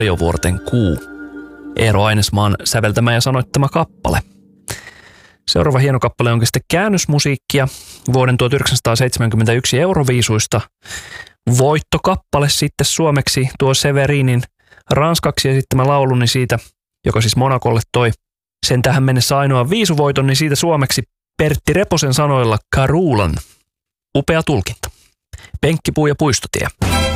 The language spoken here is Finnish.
Kaljovuorten kuu. Eero Ainesmaan säveltämä ja sanoittama kappale. Seuraava hieno kappale onkin sitten käännösmusiikkia vuoden 1971 Euroviisuista. Voittokappale sitten suomeksi tuo Severinin ranskaksi esittämä laulu, niin siitä, joka siis Monacolle toi sen tähän mennessä ainoa viisuvoiton, niin siitä suomeksi Pertti Reposen sanoilla Karulan. Upea tulkinta. Penkkipuu ja puistotie.